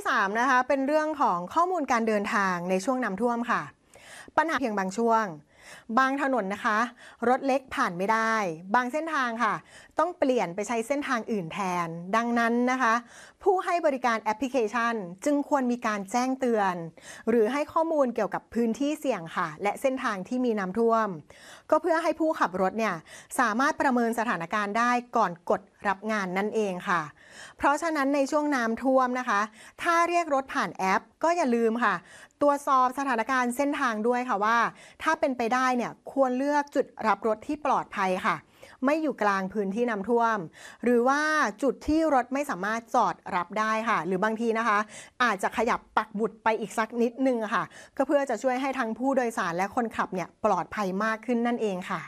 3นะคะเป็นเรื่องของข้อมูลการเดินทางในช่วงน้ำท่วมค่ะปัญหาเพียงบางช่วงบางถนนนะคะรถเล็กผ่านไม่ได้บางเส้นทางค่ะต้องเปลี่ยนไปใช้เส้นทางอื่นแทนดังนั้นนะคะผู้ให้บริการแอปพลิเคชันจึงควรมีการแจ้งเตือนหรือให้ข้อมูลเกี่ยวกับพื้นที่เสี่ยงค่ะและเส้นทางที่มีน้ำท่วมก็เพื่อให้ผู้ขับรถเนี่ยสามารถประเมินสถานการณ์ได้ก่อนกดรับงานนั่นเองค่ะเพราะฉะนั้นในช่วงน้ำท่วมนะคะถ้าเรียกรถผ่านแอปก็อย่าลืมค่ะตรวจสอบสถานการณ์เส้นทางด้วยค่ะว่าถ้าเป็นไปได้เนี่ยควรเลือกจุดรับรถที่ปลอดภัยค่ะไม่อยู่กลางพื้นที่น้ำท่วมหรือว่าจุดที่รถไม่สามารถจอดรับได้ค่ะหรือบางทีนะคะอาจจะขยับปักหมุดไปอีกสักนิดนึงค่ะก็เพื่อจะช่วยให้ทั้งผู้โดยสารและคนขับเนี่ยปลอดภัยมากขึ้นนั่นเองค่ะ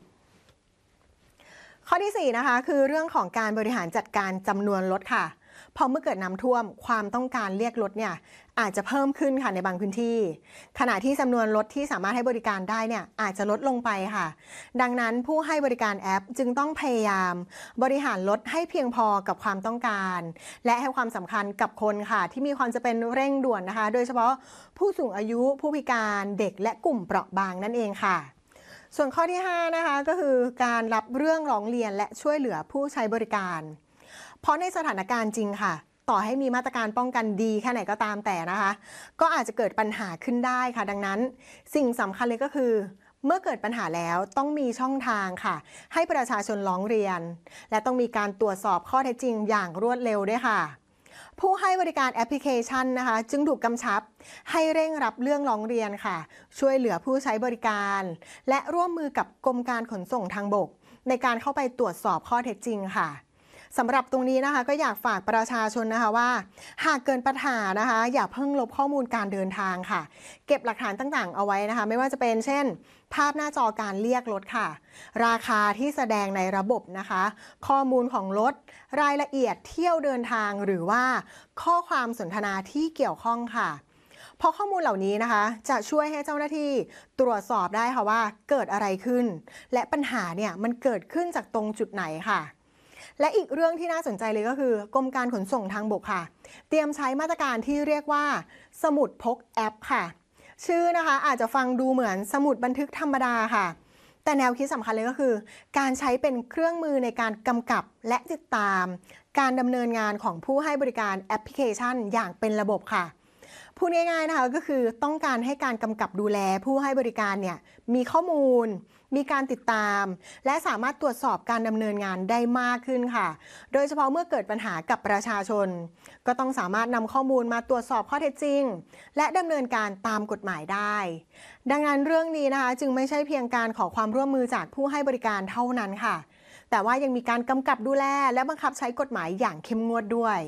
ข้อที่4นะคะคือเรื่องของการบริหารจัดการจำนวนรถค่ะพอเมื่อเกิดน้ำท่วมความต้องการเรียกรถเนี่ยอาจจะเพิ่มขึ้นค่ะในบางพื้นที่ขณะที่จำนวนรถที่สามารถให้บริการได้เนี่ยอาจจะลดลงไปค่ะดังนั้นผู้ให้บริการแอปจึงต้องพยายามบริหารรถให้เพียงพอกับความต้องการและให้ความสำคัญกับคนค่ะที่มีความจำเป็นเร่งด่วนนะคะโดยเฉพาะผู้สูงอายุผู้พิการเด็กและกลุ่มเปราะบางนั่นเองค่ะส่วนข้อที่5นะคะก็คือการรับเรื่องร้องเรียนและช่วยเหลือผู้ใช้บริการเพราะในสถานการณ์จริงค่ะต่อให้มีมาตรการป้องกันดีแค่ไหนก็ตามแต่นะคะก็อาจจะเกิดปัญหาขึ้นได้ค่ะดังนั้นสิ่งสำคัญเลยก็คือเมื่อเกิดปัญหาแล้วต้องมีช่องทางค่ะให้ประชาชนร้องเรียนและต้องมีการตรวจสอบข้อเท็จจริงอย่างรวดเร็วด้วยค่ะผู้ให้บริการแอปพลิเคชันนะคะจึงถูกกำชับให้เร่งรับเรื่องร้องเรียนค่ะช่วยเหลือผู้ใช้บริการและร่วมมือกับกรมการขนส่งทางบกในการเข้าไปตรวจสอบข้อเท็จจริงค่ะสำหรับตรงนี้นะคะก็อยากฝากประชาชนนะคะว่าหากเกิดปัญหานะคะอย่าเพิ่งลบข้อมูลการเดินทางค่ะเก็บหลักฐานต่างๆเอาไว้นะคะไม่ว่าจะเป็นเช่นภาพหน้าจอการเรียกรถค่ะราคาที่แสดงในระบบนะคะข้อมูลของรถรายละเอียดเที่ยวเดินทางหรือว่าข้อความสนทนาที่เกี่ยวข้องค่ะเพราะข้อมูลเหล่านี้นะคะจะช่วยให้เจ้าหน้าที่ตรวจสอบได้ค่ะว่าเกิดอะไรขึ้นและปัญหาเนี่ยมันเกิดขึ้นจากตรงจุดไหนค่ะและอีกเรื่องที่น่าสนใจเลยก็คือกรมการขนส่งทางบกค่ะเตรียมใช้มาตรการที่เรียกว่าสมุดพกแอปค่ะชื่อนะคะอาจจะฟังดูเหมือนสมุดบันทึกธรรมดาค่ะแต่แนวคิดสำคัญเลยก็คือการใช้เป็นเครื่องมือในการกำกับและติดตามการดำเนินงานของผู้ให้บริการแอปพลิเคชันอย่างเป็นระบบค่ะพูดง่ายๆนะคะก็คือต้องการให้การกำกับดูแลผู้ให้บริการเนี่ยมีข้อมูลมีการติดตามและสามารถตรวจสอบการดำเนินงานได้มากขึ้นค่ะโดยเฉพาะเมื่อเกิดปัญหากับประชาชนก็ต้องสามารถนำข้อมูลมาตรวจสอบข้อเท็จจริงและดำเนินการตามกฎหมายได้ดังนั้นเรื่องนี้นะคะจึงไม่ใช่เพียงการขอความร่วมมือจากผู้ให้บริการเท่านั้นค่ะแต่ว่ายังมีการกำกับดูแลและบังคับใช้กฎหมายอย่างเข้มงวดด้วย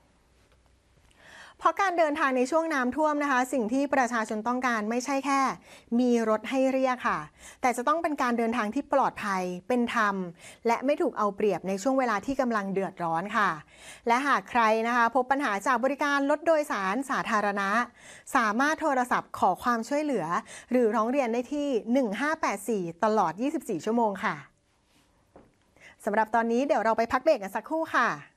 เพราะการเดินทางในช่วงน้ำท่วมนะคะสิ่งที่ประชาชนต้องการไม่ใช่แค่มีรถให้เรียกค่ะแต่จะต้องเป็นการเดินทางที่ปลอดภัยเป็นธรรมและไม่ถูกเอาเปรียบในช่วงเวลาที่กำลังเดือดร้อนค่ะและหากใครนะคะพบปัญหาจากบริการรถโดยสารสาธารณะสามารถโทรศัพท์ขอความช่วยเหลือหรือร้องเรียนได้ที่1584ตลอด24ชั่วโมงค่ะสำหรับตอนนี้เดี๋ยวเราไปพักเบรกกันสักครู่ค่ะ